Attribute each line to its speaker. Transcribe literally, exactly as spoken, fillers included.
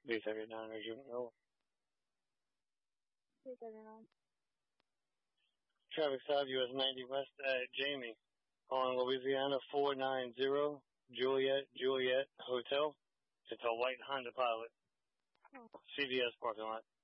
Speaker 1: B thirty-nine or Juvenile.
Speaker 2: B thirty-nine.
Speaker 1: Traffic stop U S ninety West at Jamie. On Louisiana four nine zero Juliet Juliet Hotel. It's a white Honda Pilot.
Speaker 2: Oh.
Speaker 1: C V S parking lot.